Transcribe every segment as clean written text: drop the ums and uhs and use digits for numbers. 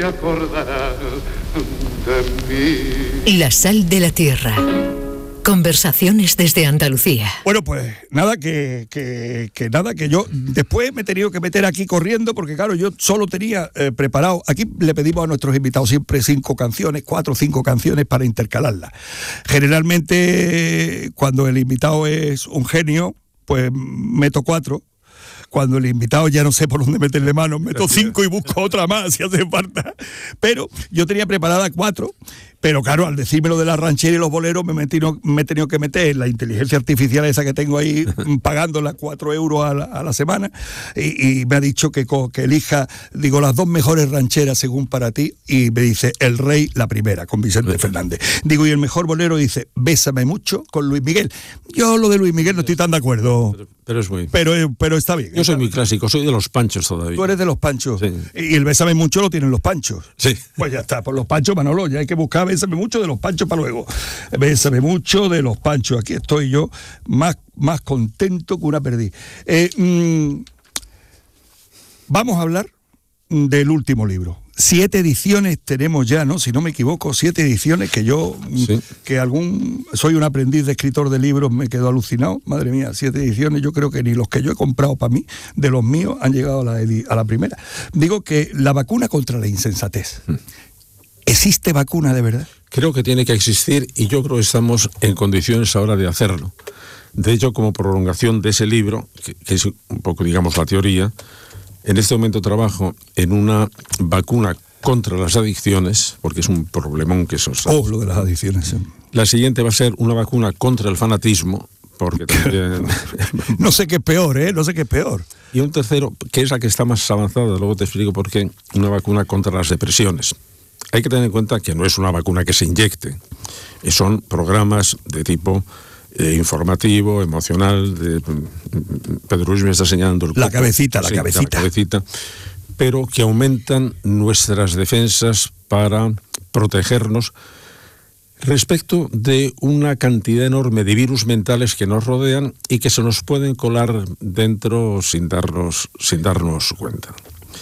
acordarás de mí. La sal de la tierra. Conversaciones desde Andalucía. Bueno, pues nada, que yo después me he tenido que meter aquí corriendo porque claro, yo solo tenía preparado, aquí le pedimos a nuestros invitados siempre 4 o 5 canciones para intercalarlas. Generalmente cuando el invitado es un genio, pues meto 4. Cuando el invitado ya no sé por dónde meterle mano, meto 5 y busco otra más si hace falta. Pero yo tenía preparada 4, pero claro, al decirme lo de la ranchera y los boleros me he tenido que meter la inteligencia artificial esa que tengo ahí pagándola 4 euros a la semana y me ha dicho que elija, digo, las 2 mejores rancheras según para ti, y me dice El Rey, la primera, con Vicente Fernández. Digo, y el mejor bolero dice Bésame mucho, con Luis Miguel. Yo lo de Luis Miguel no estoy tan de acuerdo. Pero es muy... Pero está bien. Yo soy muy clásico, soy de los Panchos todavía. Tú eres de los Panchos. Sí. Y el Bésame mucho lo tienen los Panchos. Sí. Pues ya está, por los Panchos, Manolo, ya hay que buscar Bésame mucho de los Panchos para luego. Bésame mucho de los Panchos. Aquí estoy yo más contento que una perdiz. Vamos a hablar del último libro. 7 ediciones tenemos ya, ¿no? Si no me equivoco, 7 ediciones que yo, sí, soy un aprendiz de escritor de libros, me quedo alucinado. Madre mía, 7 ediciones, yo creo que ni los que yo he comprado para mí, de los míos, han llegado a la primera. Digo que la vacuna contra la insensatez. ¿Existe vacuna de verdad? Creo que tiene que existir y yo creo que estamos en condiciones ahora de hacerlo. De hecho, como prolongación de ese libro, que es un poco, digamos, la teoría, en este momento trabajo en una vacuna contra las adicciones, porque es un problemón que eso está. Lo de las adicciones. Sí. La siguiente va a ser una vacuna contra el fanatismo, porque también... No sé qué es peor, No sé qué es peor. Y un tercero, que es la que está más avanzada, luego te explico por qué, una vacuna contra las depresiones. Hay que tener en cuenta que no es una vacuna que se inyecte, son programas de tipo informativo, emocional. Pedro Luis me está señalando el la cabecita, la cabecita, pero que aumentan nuestras defensas para protegernos respecto de una cantidad enorme de virus mentales que nos rodean y que se nos pueden colar dentro sin darnos cuenta.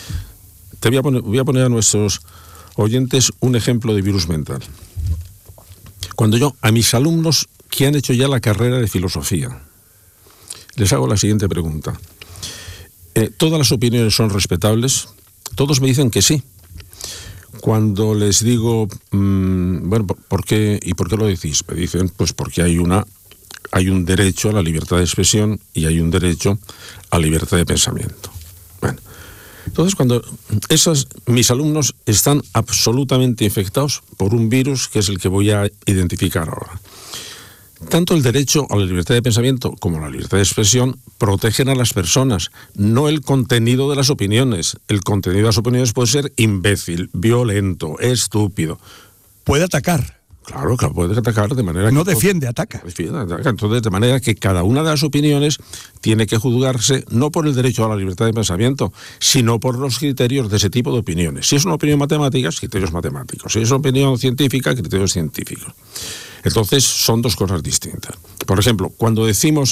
Voy a poner a nuestros oyentes un ejemplo de virus mental. Cuando yo a mis alumnos que han hecho ya la carrera de filosofía les hago la siguiente pregunta: ¿todas las opiniones son respetables? Todos me dicen que sí. Cuando les digo, bueno, ¿por qué lo decís? Me dicen, pues porque hay un derecho a la libertad de expresión y hay un derecho a la libertad de pensamiento. Bueno, entonces cuando mis alumnos están absolutamente infectados por un virus que es el que voy a identificar ahora. Tanto el derecho a la libertad de pensamiento como la libertad de expresión protegen a las personas, no el contenido de las opiniones. El contenido de las opiniones puede ser imbécil, violento, estúpido. Puede atacar. Claro, puede atacar de manera... No defiende, ataca. Ataca. Entonces, de manera que cada una de las opiniones tiene que juzgarse no por el derecho a la libertad de pensamiento, sino por los criterios de ese tipo de opiniones. Si es una opinión matemática, criterios matemáticos. Si es una opinión científica, criterios científicos. Entonces, son dos cosas distintas. Por ejemplo, cuando decimos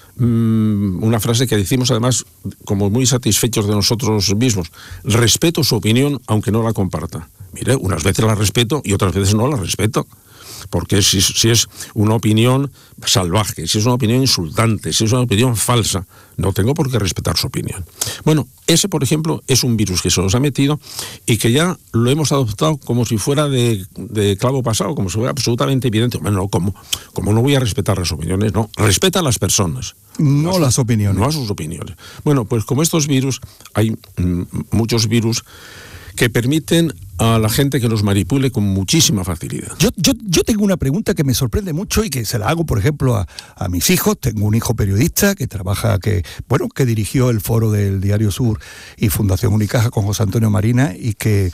una frase que decimos además como muy satisfechos de nosotros mismos: respeto su opinión aunque no la comparta. Mire, unas veces la respeto y otras veces no la respeto. Porque si es una opinión salvaje, si es una opinión insultante, si es una opinión falsa, no tengo por qué respetar su opinión. Bueno, ese, por ejemplo, es un virus que se nos ha metido y que ya lo hemos adoptado como si fuera de clavo pasado, como si fuera absolutamente evidente. Bueno, ¿cómo no voy a respetar las opiniones? No, respeta a las personas. No las opiniones. No a sus opiniones. Bueno, pues como estos virus, hay muchos virus que permiten a la gente que nos manipule con muchísima facilidad. Yo tengo una pregunta que me sorprende mucho y que se la hago, por ejemplo, a mis hijos. Tengo un hijo periodista que trabaja, que dirigió el foro del Diario Sur y Fundación Unicaja con José Antonio Marina y que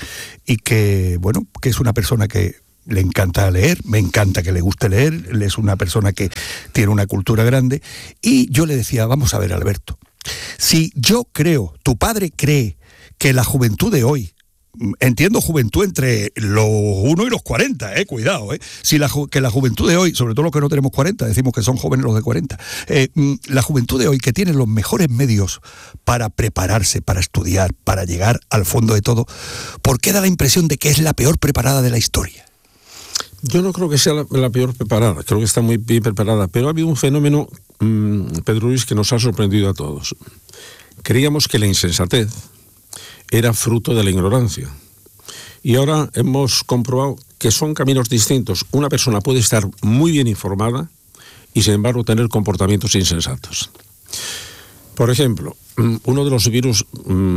es una persona que le encanta leer, me encanta que le guste leer, él es una persona que tiene una cultura grande, y yo le decía, vamos a ver, Alberto, si tu padre cree que la juventud de hoy entiendo juventud entre los 1 y los 40, cuidado, si que la juventud de hoy, sobre todo los que no tenemos 40, decimos que son jóvenes los de 40, la juventud de hoy que tiene los mejores medios para prepararse, para estudiar, para llegar al fondo de todo, ¿por qué da la impresión de que es la peor preparada de la historia? Yo no creo que sea la peor preparada, creo que está muy bien preparada, pero ha habido un fenómeno, Pedro Luis, que nos ha sorprendido a todos. Creíamos que la insensatez era fruto de la ignorancia. Y ahora hemos comprobado que son caminos distintos. Una persona puede estar muy bien informada y, sin embargo, tener comportamientos insensatos. Por ejemplo, uno de los virus,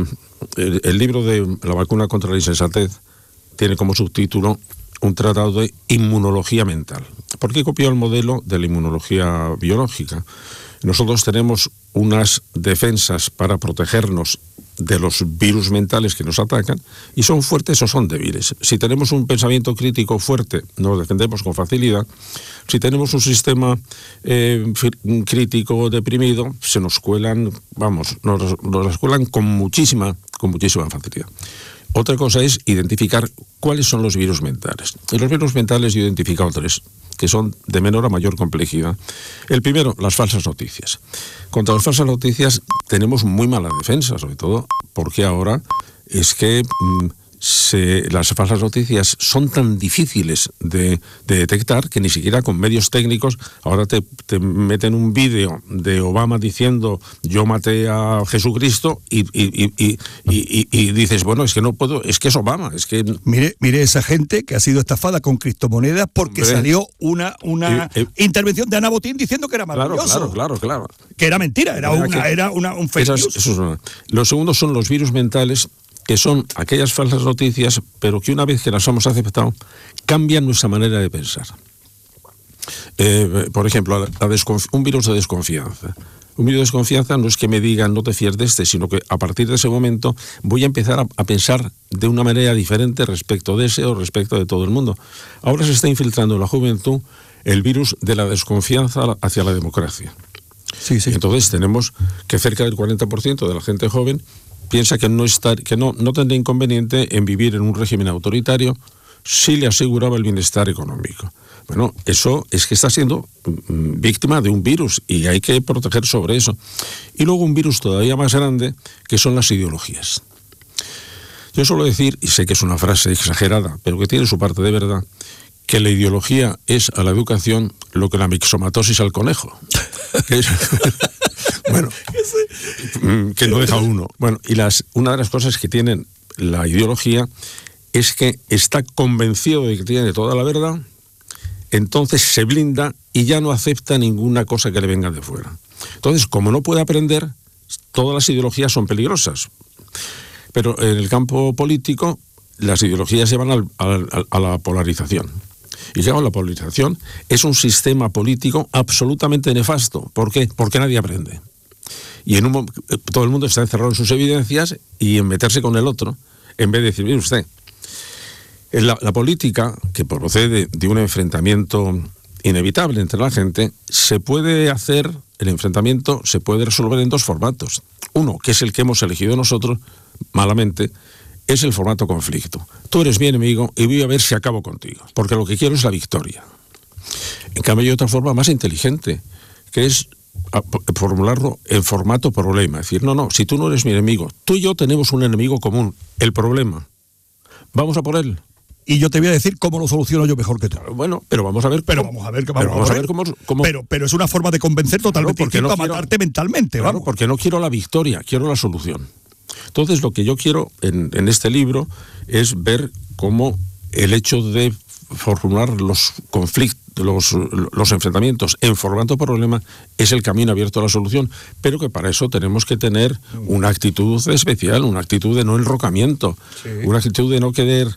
el libro de la vacuna contra la insensatez, tiene como subtítulo un tratado de inmunología mental. ¿Por qué copió el modelo de la inmunología biológica? Nosotros tenemos unas defensas para protegernos de los virus mentales que nos atacan, y son fuertes o son débiles. Si tenemos un pensamiento crítico fuerte, nos defendemos con facilidad. Si tenemos un sistema crítico deprimido, se nos cuelan, nos cuelan con muchísima facilidad. Otra cosa es identificar cuáles son los virus mentales. En los virus mentales yo he identificado 3, que son de menor a mayor complejidad. El primero, las falsas noticias. Contra las falsas noticias tenemos muy mala defensa, sobre todo porque ahora es que las falsas noticias son tan difíciles de detectar que ni siquiera con medios técnicos ahora te meten un vídeo de Obama diciendo yo maté a Jesucristo y dices, bueno, es que no puedo, es que es Obama, es que... Mire esa gente que ha sido estafada con criptomonedas porque salió una intervención de Ana Botín diciendo que era maravilloso. Claro. Que era mentira, era un fake news. Los segundos son los virus mentales, que son aquellas falsas noticias, pero que una vez que las hemos aceptado, cambian nuestra manera de pensar. Por ejemplo, un virus de desconfianza. Un virus de desconfianza no es que me digan no te fíes de sino que a partir de ese momento voy a empezar a pensar de una manera diferente respecto de ese o respecto de todo el mundo. Ahora se está infiltrando en la juventud el virus de la desconfianza hacia la democracia. Sí. Entonces tenemos que cerca del 40% de la gente joven piensa que no tendría inconveniente en vivir en un régimen autoritario si le aseguraba el bienestar económico. Bueno, eso es que está siendo víctima de un virus y hay que proteger sobre eso. Y luego un virus todavía más grande, que son las ideologías. Yo suelo decir, y sé que es una frase exagerada, pero que tiene su parte de verdad, que la ideología es a la educación lo que la mixomatosis al conejo. Bueno, que no deja uno. Bueno, y una de las cosas que tienen la ideología es que está convencido de que tiene toda la verdad, entonces se blinda y ya no acepta ninguna cosa que le venga de fuera. Entonces, como no puede aprender, todas las ideologías son peligrosas. Pero en el campo político, las ideologías llevan a la polarización. Y claro, la polarización es un sistema político absolutamente nefasto. ¿Por qué? Porque nadie aprende. Y todo el mundo está encerrado en sus evidencias y en meterse con el otro, en vez de decir, mire usted, la política, que procede de un enfrentamiento inevitable entre la gente, el enfrentamiento se puede resolver en 2 formatos. Uno, que es el que hemos elegido nosotros, malamente, es el formato conflicto. Tú eres mi enemigo y voy a ver si acabo contigo, porque lo que quiero es la victoria. En cambio, hay otra forma más inteligente, que es formularlo en formato problema. Es decir, no, si tú no eres mi enemigo, tú y yo tenemos un enemigo común, el problema. Vamos a por él. Y yo te voy a decir cómo lo soluciono yo mejor que tú. Bueno, pero vamos a ver. Vamos a ver cómo. Pero es una forma de convencer totalmente distinta, matarte mentalmente. Claro, porque no quiero la victoria, quiero la solución. Entonces, lo que yo quiero en este libro es ver cómo el hecho de formular los conflictos, los enfrentamientos en formato problema es el camino abierto a la solución, pero que para eso tenemos que tener una actitud especial, una actitud de no enrocamiento, una actitud de no querer,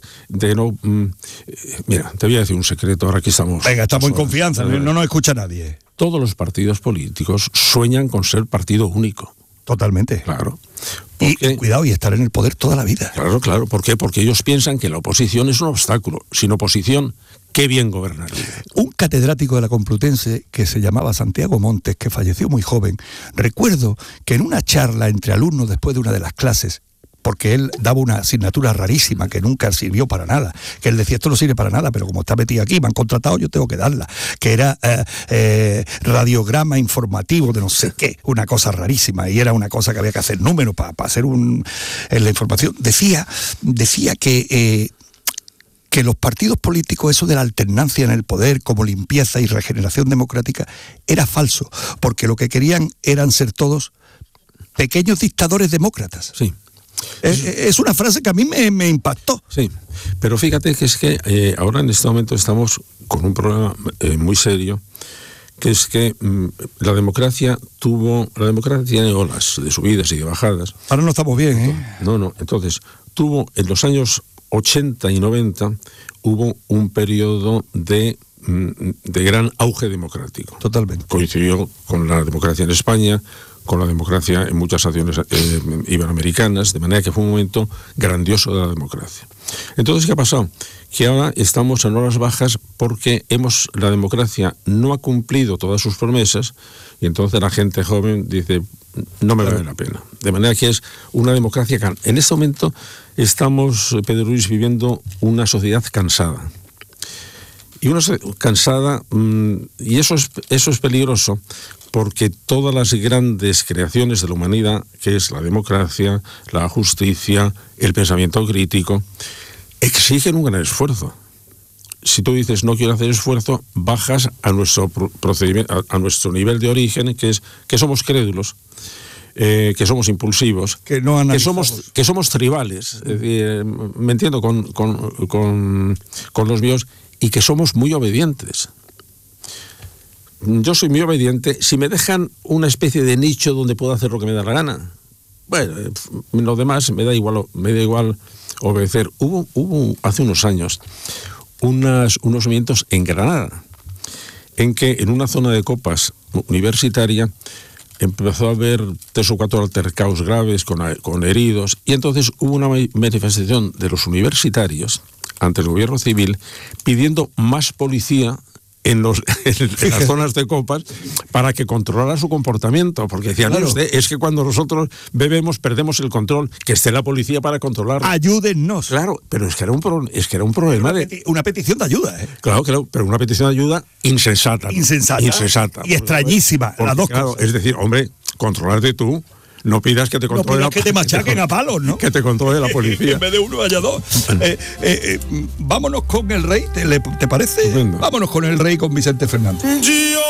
mira, te voy a decir un secreto, ahora que estamos... Venga, estamos en confianza, no nos escucha nadie. Todos los partidos políticos sueñan con ser partido único. Totalmente. Claro. Y cuidado, y estar en el poder toda la vida. Claro. ¿Por qué? Porque ellos piensan que la oposición es un obstáculo. Sin oposición, qué bien gobernaría. Un catedrático de la Complutense que se llamaba Santiago Montes, que falleció muy joven, recuerdo que en una charla entre alumnos después de una de las clases, porque él daba una asignatura rarísima que nunca sirvió para nada, que él decía, esto no sirve para nada, pero como está metido aquí, me han contratado, yo tengo que darla, que era radiograma informativo de no sé qué, una cosa rarísima, y era una cosa que había que hacer números para hacer en la información. Decía que los partidos políticos, eso de la alternancia en el poder como limpieza y regeneración democrática, era falso, porque lo que querían eran ser todos pequeños dictadores demócratas. Sí. Es una frase que a mí me impactó. Sí, pero fíjate que es que ahora en este momento estamos con un problema muy serio, que es que la democracia tiene olas de subidas y de bajadas. Ahora no estamos bien, ¿eh? No, entonces tuvo en los años 80 y 90 hubo un periodo de gran auge democrático. Totalmente. Coincidió con la democracia en España, con la democracia en muchas naciones iberoamericanas, de manera que fue un momento grandioso de la democracia. Entonces, ¿qué ha pasado? Que ahora estamos en horas bajas porque la democracia no ha cumplido todas sus promesas, y entonces la gente joven dice, no me vale la pena. De manera que es una democracia en este momento estamos, Pedro Luis, viviendo una sociedad cansada. Y una cansada, y eso es peligroso, porque todas las grandes creaciones de la humanidad, que es la democracia, la justicia, el pensamiento crítico, exigen un gran esfuerzo. Si tú dices no quiero hacer esfuerzo, bajas a nuestro procedimiento, a nuestro nivel de origen, que es que somos crédulos, que somos impulsivos, que somos tribales, es decir, me entiendo con los míos, y que somos muy obedientes. Yo soy muy obediente. Si me dejan una especie de nicho donde puedo hacer lo que me da la gana, bueno, lo demás me da igual obedecer. Hubo hace unos años unos movimientos en Granada, en que en una zona de copas universitaria empezó a haber 3 o 4 altercados graves con heridos, y entonces hubo una manifestación de los universitarios ante el gobierno civil pidiendo más policía en las zonas de copas para que controlara su comportamiento, porque decían, claro, es que cuando nosotros bebemos perdemos el control, que esté la policía para controlar. Ayúdennos. Claro, pero es que era un problema una petición de ayuda, ¿eh? Claro, pero una petición de ayuda insensata. Y extrañísima, porque, las dos claro, cosas. Es decir, hombre, controlarte tú. No pidas que te controle que te machaquen a palos, ¿no? Que te controle la policía. En vez de uno haya dos. Vámonos con el rey, ¿te parece? Estupendo. Vámonos con el rey, con Vicente Fernández.